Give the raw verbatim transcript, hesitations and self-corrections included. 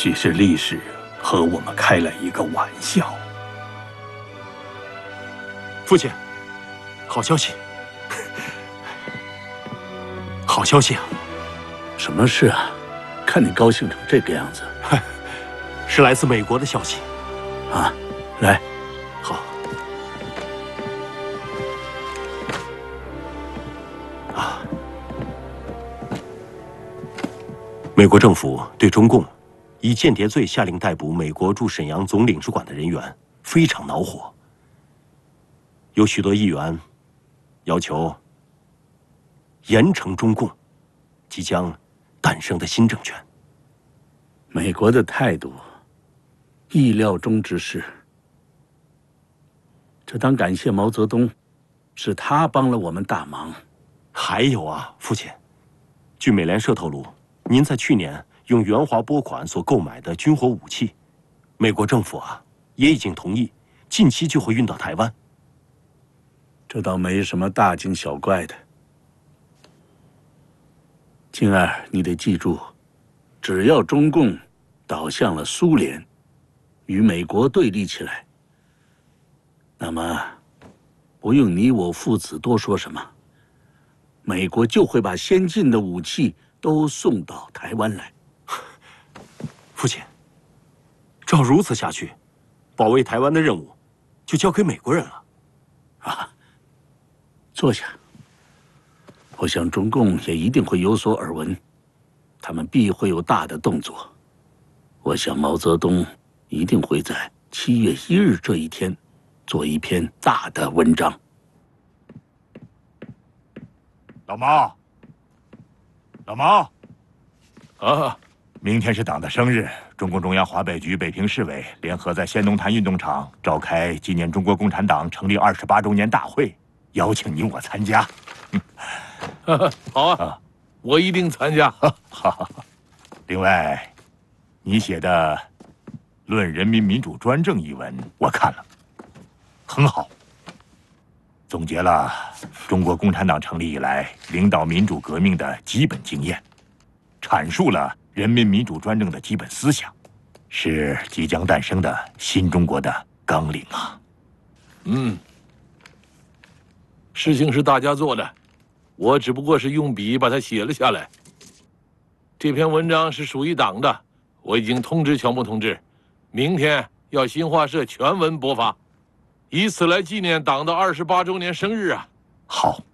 许是历史和我们开了一个玩笑。 父亲，好消息！好消息啊！ 什么事啊？看你高兴成这个样子。 是来自美国的消息。 啊，来。 好。啊。美国政府对中共以间谍罪下令逮捕美国驻沈阳总领事馆的人员，非常恼火。有许多议员要求严惩中共即将诞生的新政权。 美国的态度，意料中之事。这当感谢毛泽东，是他帮了我们大忙。 还有啊，父亲，据美联社透露，您在去年用援华拨款所购买的军火武器，美国政府啊也已经同意，近期就会运到台湾。 这倒没什么大惊小怪的。静儿，你得记住，只要中共倒向了苏联，与美国对立起来，那么不用你我父子多说什么，美国就会把先进的武器都送到台湾来。 父亲，照如此下去，保卫台湾的任务就交给美国人了。 啊，坐下。我想中共也一定会有所耳闻，他们必会有大的动作。我想毛泽东一定会在七月一日这一天做一篇大的文章。 老毛，老毛， 啊， 明天是党的生日，中共中央华北局北平市委联合在仙农坛运动场召开纪念中国共产党成立二十八周年大会，邀请你我参加。 好啊，啊我一定参加。 好。另外，你写的《论人民民主专政》一文我看了，很好，总结了中国共产党成立以来领导民主革命的基本经验，阐述了人民民主专政的基本思想，是即将诞生的新中国的纲领啊。 嗯，事情是大家做的，我只不过是用笔把它写了下来。这篇文章是属于党的，我已经通知全部同志，明天要新华社全文播发，以此来纪念党的二十八周年生日啊。 好。